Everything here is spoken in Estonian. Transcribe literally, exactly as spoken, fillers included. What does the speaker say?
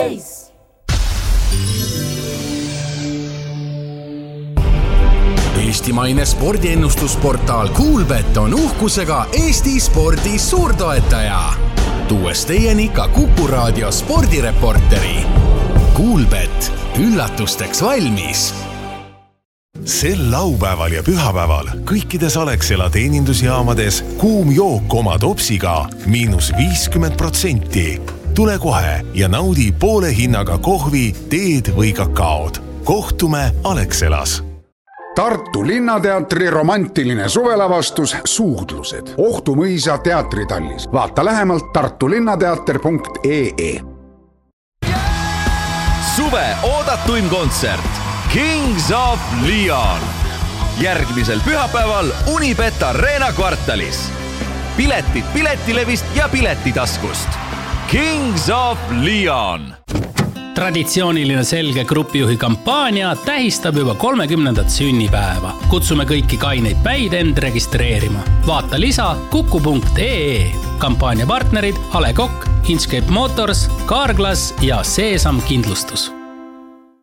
seis. Eestimaine spordiennustusportaal Kuulbet on uhkusega Eesti spordi suurtoetaja. Tuues teieni ka Kuku Raadio spordireporteri. Kuulbet, üllatusteks valmis. Sel laupäeval ja pühapäeval kõikides Alexela teenindusjaamades kuum jook oma topsiga miinus viiskümmend protsenti. Tule kohe ja naudi poole hinnaga kohvi, teed või kakaod. Kohtume Alexelas. Tartu Linnateatri romantiline suvelavastus Suudlused. Ohtu mõisa teatritallis. Vaata lähemalt tartulinnateater punkt ee. Suve oodatuim kontsert Kings of Leon. Järgmisel pühapäeval Unibet Arena kvartalis. Piletid Piletilevist ja Piletitaskust. Kings of Leon. Traditsiooniline Selge grupijuhi kampaania tähistab juba kolmekümnendat sünnipäeva. Kutsume kõiki kaineid päid end registreerima. Vaata lisa kuku punkt ee. Kampaania partnerid Ale Kokk, Inchcape Motors, Carglass ja Seesam Kindlustus.